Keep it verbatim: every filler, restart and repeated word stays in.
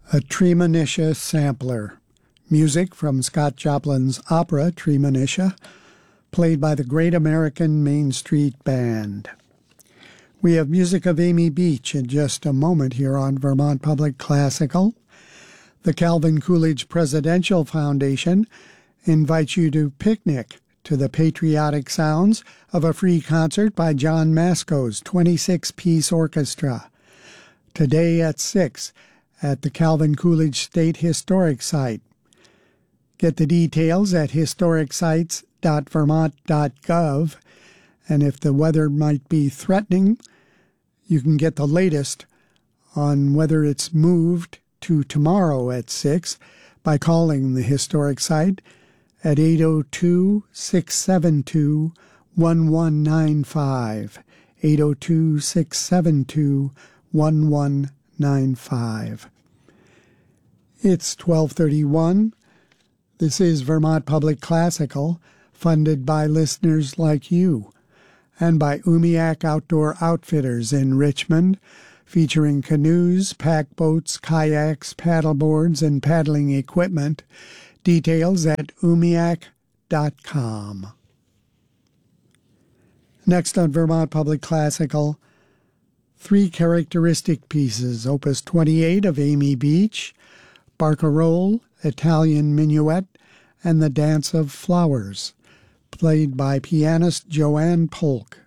A Treemonisha sampler. Music from Scott Joplin's opera Treemonisha, played by the Great American Main Street Band. We have music of Amy Beach in just a moment here on Vermont Public Classical. The Calvin Coolidge Presidential Foundation invites you to picnic to the patriotic sounds of a free concert by John Masco's twenty-six piece orchestra. Today at six at the Calvin Coolidge State Historic Site. Get the details at historic sites dot vermont dot gov, and if the weather might be threatening, you can get the latest on whether it's moved to tomorrow at six by calling the historic site at eight oh two, six seven two, one one nine five, eight oh two, six seven two, one one nine five. It's twelve thirty-one. This is Vermont Public Classical, funded by listeners like you, and by Umiak Outdoor Outfitters in Richmond, featuring canoes, pack boats, kayaks, paddleboards, and paddling equipment. Details at umiak dot com. Next on Vermont Public Classical, three characteristic pieces, Opus twenty-eight of Amy Beach, Barcarolle, Italian Minuet, and The Dance of Flowers, played by pianist Joanne Polk.